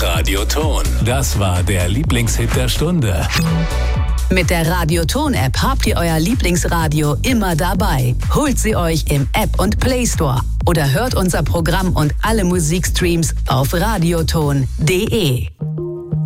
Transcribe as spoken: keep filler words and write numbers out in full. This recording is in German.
Radioton. Das war der Lieblingshit der Stunde. Mit der Radioton-App habt ihr euer Lieblingsradio immer dabei. Holt sie euch im App- und Play Store oder hört unser Programm und alle Musikstreams auf radioton punkt de.